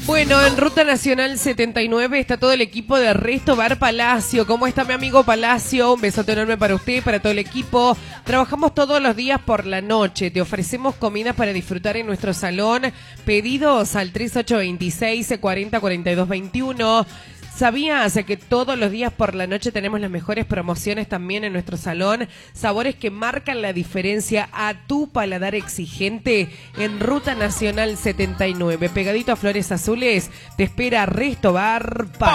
Bueno, en Ruta Nacional 79 está todo el equipo de Resto Bar Palacio. ¿Cómo está mi amigo Palacio? Un besote enorme para usted, para todo el equipo. Trabajamos todos los días por la noche. Te ofrecemos comidas para disfrutar en nuestro salón. Pedidos al 3826 40 42 21. ¿Sabías que todos los días por la noche tenemos las mejores promociones también en nuestro salón? Sabores que marcan la diferencia a tu paladar exigente. En Ruta Nacional 79, pegadito a Flores Azules, te espera Resto Bar Palacio.